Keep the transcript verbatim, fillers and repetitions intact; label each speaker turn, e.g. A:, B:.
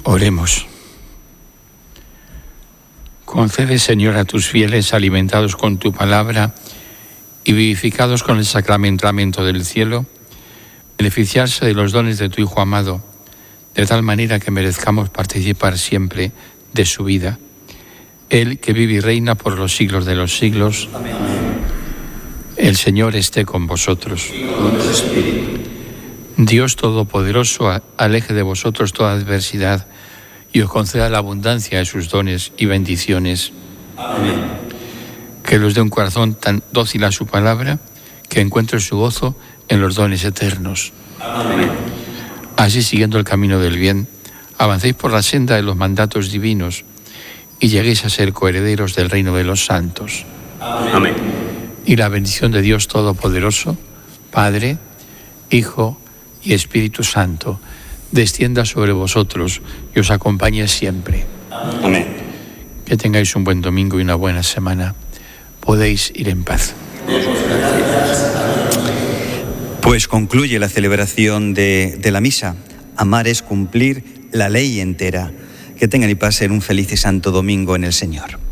A: Oremos. Concede, Señor, a tus fieles, alimentados con tu palabra y vivificados con el sacramentamiento del cielo, beneficiarse de los dones de tu Hijo amado, de tal manera que merezcamos participar siempre de su vida. Él que vive y reina por los siglos de los siglos.
B: Amén.
A: El Señor esté con vosotros.
B: Y con tu espíritu.
A: Dios Todopoderoso, aleje de vosotros toda adversidad y os conceda la abundancia de sus dones y bendiciones.
B: Amén.
A: Que los dé un corazón tan dócil a su palabra, que encuentre su gozo en los dones eternos.
B: Amén.
A: Así, siguiendo el camino del bien, avancéis por la senda de los mandatos divinos y lleguéis a ser coherederos del reino de los santos.
B: Amén.
A: Y la bendición de Dios Todopoderoso, Padre, Hijo y Espíritu Santo, descienda sobre vosotros y os acompañe siempre.
B: Amén.
A: Que tengáis un buen domingo y una buena semana. Podéis ir en paz.
C: Pues concluye la celebración de, de la misa. Amar es cumplir la ley entera. Que tengan y pasen un feliz y santo domingo en el Señor.